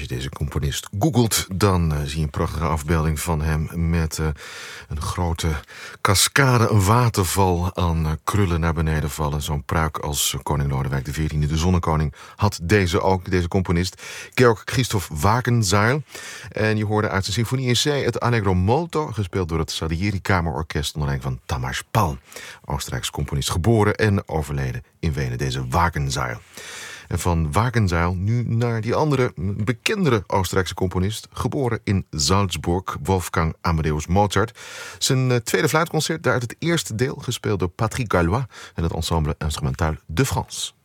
deze componist googelt, dan zie je een prachtige afbeelding van hem met een grote cascade, een waterval aan krullen naar beneden vallen. Zo'n pruik als koning Lodewijk XIV, de zonnekoning, had deze ook, deze componist. Georg Christoph Wagenseil. En je hoorde uit zijn symfonie in C het Allegro molto, gespeeld door het Salieri Kamerorkest onder leiding van Tamás Pál. Oostenrijkse componist, geboren en overleden in Wenen, deze Wagenseil. En van Wagenseil nu naar die andere, bekendere Oostenrijkse componist, geboren in Salzburg, Wolfgang Amadeus Mozart. Zijn tweede fluitconcert, daaruit het eerste deel, gespeeld door Patrick Gallois en het ensemble instrumentaal de France.